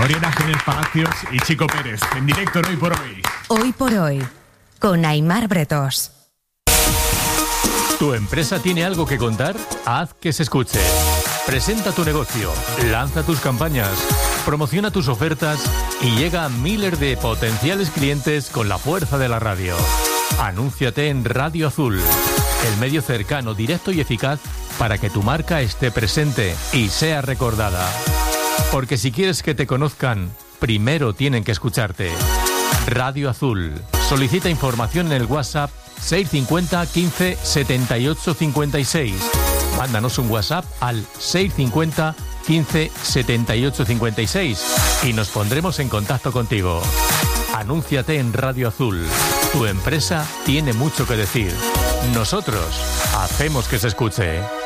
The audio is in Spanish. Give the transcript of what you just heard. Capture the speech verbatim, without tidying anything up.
Oriana Jiménez Palacios y Chico Pérez, en directo en Hoy por Hoy. Hoy por Hoy, con Aimar Bretos. ¿Tu empresa tiene algo que contar? Haz que se escuche. Presenta tu negocio, lanza tus campañas, promociona tus ofertas y llega a miles de potenciales clientes con la fuerza de la radio. Anúnciate en Radio Azul, el medio cercano, directo y eficaz para que tu marca esté presente y sea recordada. Porque si quieres que te conozcan, primero tienen que escucharte. Radio Azul. Solicita información en el WhatsApp seis cinco cero, quince, setenta y ocho, cincuenta y seis. Mándanos un WhatsApp al seis cinco cero, quince, setenta y ocho, cincuenta y seis y nos pondremos en contacto contigo. Anúnciate en Radio Azul. Tu empresa tiene mucho que decir. Nosotros hacemos que se escuche.